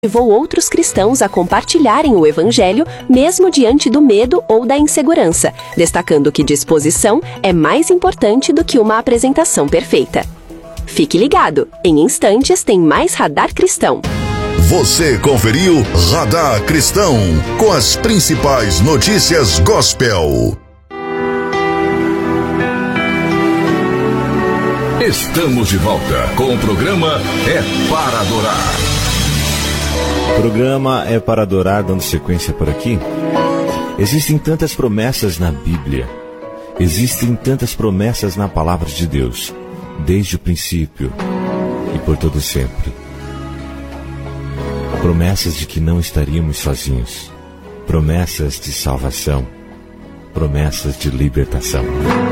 Motivou outros cristãos a compartilharem o Evangelho, mesmo diante do medo ou da insegurança, destacando que disposição é mais importante do que uma apresentação perfeita. Fique ligado, em instantes tem mais Radar Cristão. Você conferiu Radar Cristão, com as principais notícias gospel. Estamos de volta com o programa É Para Adorar. O programa É Para Adorar, dando sequência por aqui. Existem tantas promessas na Bíblia. Existem tantas promessas na Palavra de Deus, desde o princípio e por todo sempre. Promessas de que não estaríamos sozinhos. Promessas de salvação. Promessas de libertação.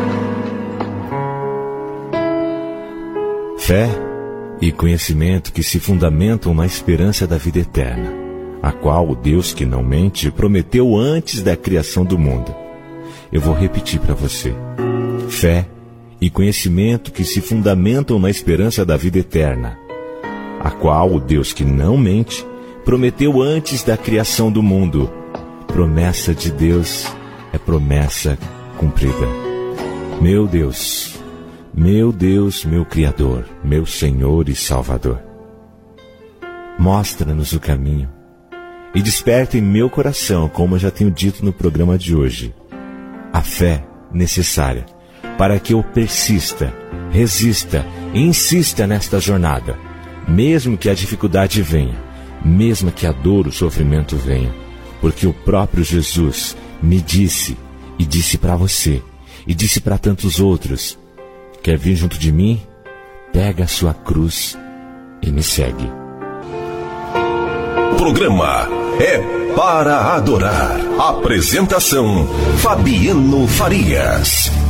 Fé e conhecimento que se fundamentam na esperança da vida eterna, a qual o Deus que não mente prometeu antes da criação do mundo. Eu vou repetir para você. Fé e conhecimento que se fundamentam na esperança da vida eterna, a qual o Deus que não mente prometeu antes da criação do mundo. Promessa de Deus é promessa cumprida. Meu Deus, meu Criador, meu Senhor e Salvador, mostra-nos o caminho e desperta em meu coração, como eu já tenho dito no programa de hoje, a fé necessária para que eu persista, resista e insista nesta jornada, mesmo que a dificuldade venha, mesmo que a dor, o sofrimento venha, porque o próprio Jesus me disse, e disse para você, e disse para tantos outros: quer vir junto de mim? Pega a sua cruz e me segue. Programa É Para Adorar. Apresentação: Fabiano Farias.